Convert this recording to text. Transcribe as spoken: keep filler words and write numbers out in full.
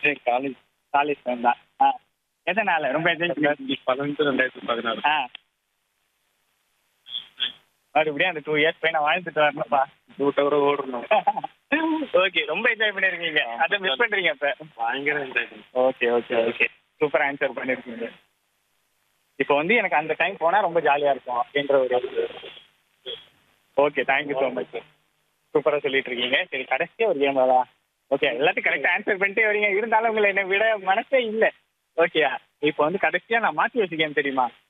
College college time தான். ஆ எதனால ரொம்ப என்ஜாய் பண்ணி ரெண்டாயிரத்தி பதினஞ்சு ரெண்டாயிரத்தி பதினாறு ஆ மறுபடியும் அந்த டூ இயர்ஸ் போய் நான் வாழ்ந்துட்டு வரணும்ப்பா. டூ டவரை ஓடணும். ஓகே, ரொம்ப என்ஜாய் பண்ணிருக்கீங்க. அதை மிஸ் பண்றீங்க இப்ப. பயங்கர என்ஜாய் பண்ணேன். Okay okay okay super answer பண்ணிருக்கீங்க. இப்போ வந்து எனக்கு அந்த டைம் போனா ரொம்ப ஜாலியா இருக்கும் அப்படின்ற ஒரு ஓகே தேங்க்யூ ஸோ மச். சூப்பரா சொல்லிட்டு இருக்கீங்க. சரி கடைசியா ஒரு கேம் தான். ஓகே எல்லாத்தையும் கரெக்டா ஆன்சர் பண்ணிட்டே வரீங்க. இருந்தாலும் உங்களை என்னை விட மனசே இல்லை. ஓகேயா இப்போ வந்து கடைசியா நான் மாத்தி வச்சுக்கேன் தெரியுமா?